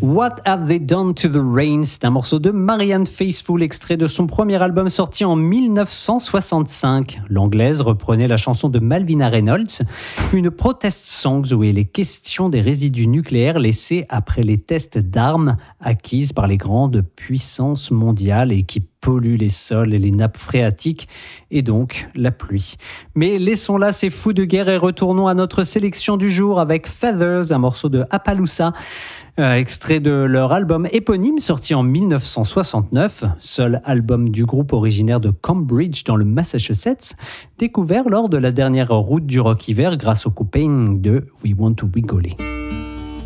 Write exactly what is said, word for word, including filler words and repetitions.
What Have They Done to the Rain? C'est un morceau de Marianne Faithfull, extrait de son premier album sorti en dix-neuf cent soixante-cinq. L'anglaise reprenait la chanson de Malvina Reynolds, une protest song où il est question des résidus nucléaires laissés après les tests d'armes acquises par les grandes puissances mondiales et qui polluent les sols et les nappes phréatiques et donc la pluie. Mais laissons là ces fous de guerre et retournons à notre sélection du jour avec Feathers, un morceau de Appaloosa. Euh, extrait de leur album éponyme sorti en dix-neuf cent soixante-neuf, seul album du groupe originaire de Cambridge dans le Massachusetts, découvert lors de la dernière route du rock hiver grâce au couping de We Want to Wiggly.